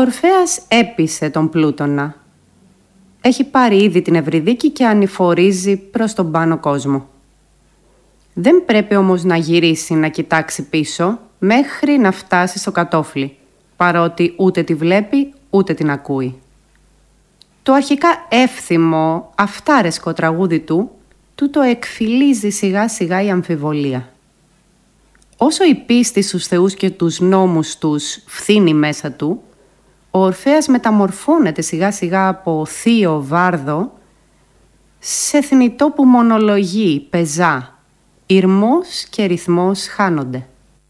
Ορφέας έπεισε τον Πλούτονα. Έχει πάρει ήδη την Ευρυδίκη και ανηφορίζει προς τον πάνω κόσμο. Δεν πρέπει όμως να γυρίσει να κοιτάξει πίσω μέχρι να φτάσει στο κατόφλι, παρότι ούτε τη βλέπει ούτε την ακούει. Το αρχικά εύθυμο, αυτάρεσκο τραγούδι του το εκφυλίζει σιγά σιγά η αμφιβολία. Όσο η πίστη στους θεούς και τους νόμους τους φθήνει μέσα του, ο Ορφέας μεταμορφώνεται σιγά σιγά από θείο βάρδο σε θνητό που μονολογεί, πεζά, ηρμός και ρυθμός χάνονται.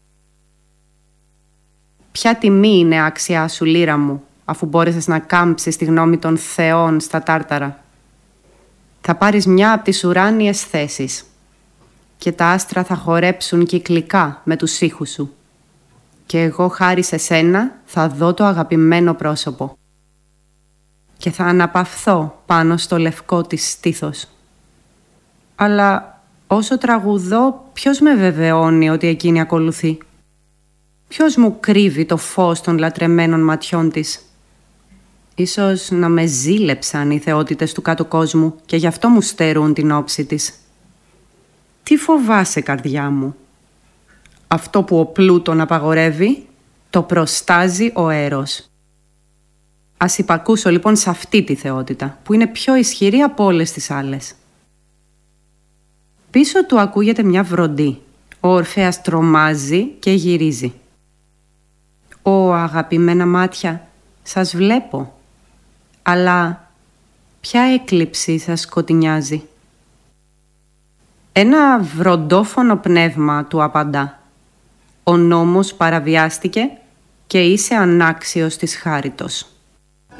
Ποια τιμή είναι άξια σου, λύρα μου, αφού μπόρεσες να κάμψεις τη γνώμη των θεών στα τάρταρα. Θα πάρεις μια από τις ουράνιες θέσεις και τα άστρα θα χορέψουν κυκλικά με τους ήχους σου. Και εγώ χάρη σε σένα θα δω το αγαπημένο πρόσωπο και θα αναπαυθώ πάνω στο λευκό της στήθος. Αλλά όσο τραγουδώ, ποιος με βεβαιώνει ότι εκείνη ακολουθεί? Ποιος μου κρύβει το φως των λατρεμένων ματιών της? Ίσως να με ζήλεψαν οι θεότητες του κάτω κόσμου και γι' αυτό μου στερούν την όψη της. Τι φοβάσαι, καρδιά μου? Αυτό που ο Πλούτον απαγορεύει, το προστάζει ο Έρος. Ας υπακούσω λοιπόν σε αυτή τη θεότητα, που είναι πιο ισχυρή από όλες τις άλλες. Πίσω του ακούγεται μια βροντή. Ο Ορφέας τρομάζει και γυρίζει. «Ω, αγαπημένα μάτια, σας βλέπω, αλλά ποια έκλειψη σας σκοτεινιάζει?» Ένα βροντόφωνο πνεύμα του απαντά. «Ο νόμος παραβιάστηκε και είσαι ανάξιος της χάριτος».